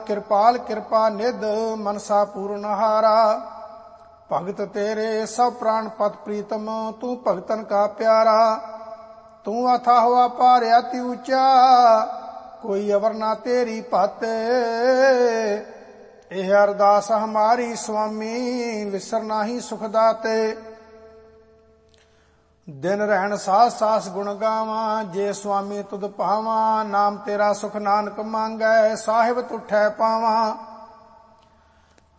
ਕਿਰਪਾਲ ਕਿਰਪਾ ਨਿਧ ਮਨਸਾ ਪੂਰਨ ਹਾਰਾ। ਭਗਤ ਤੇਰੇ ਸਭ ਪ੍ਰਾਣ ਪਤ ਪ੍ਰੀਤਮ ਤੂੰ ਭਗਤਨ ਕਾ ਪਿਆਰਾ। ਤੂੰ ਅਥਾਹ ਅਪਾਰ ਅਤਿ ਉੱਚਾ ਕੋਈ ਅਵਰ ਨਾ ਤੇਰੀ ਭਤ। ਇਹ ਅਰਦਾਸ ਹਮਾਰੀ ਸੁਆਮੀ ਵਿਸਰ ਨਾਹੀ ਸੁਖ ਦਾਤੇ। ਦਿਨ ਰਹਿਣ ਸਾਸ ਸਾਸ ਗੁਣ ਗਾਵਾਂ ਜੇ ਸੁਆਮੀ ਤੁਧ ਭਾਵਾਂ। ਨਾਮ ਤੇਰਾ ਸੁਖ ਨਾਨਕ ਮੰਗੈ ਸਾਹਿਬ ਤੁਠੈ ਪਾਵਾਂ।